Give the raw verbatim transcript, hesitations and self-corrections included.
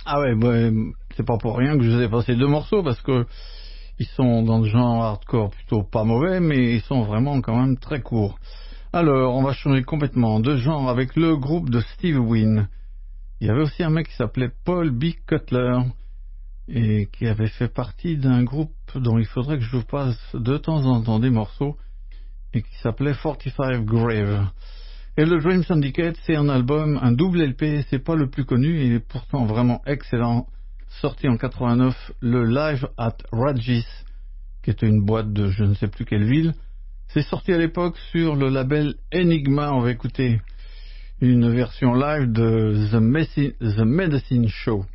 Ah ouais, bah, c'est pas pour rien que je vous ai passé deux morceaux parce que ils sont dans le genre hardcore plutôt pas mauvais, mais ils sont vraiment quand même très courts. Alors, on va changer complètement de genre avec le groupe de Steve Wynn. Il y avait aussi un mec qui s'appelait Paul B. Cutler et qui avait fait partie d'un groupe dont il faudrait que je vous passe de temps en temps des morceaux et qui s'appelait forty-five Grave. Et le Dream Syndicate, c'est un album, un double L P, c'est pas le plus connu, il est pourtant vraiment excellent. Sorti en quatre-vingt-neuf, le Live at Rajis, qui était une boîte de je ne sais plus quelle ville. C'est sorti à l'époque sur le label Enigma. On va écouter une version live de The, Messi- The Medicine Show.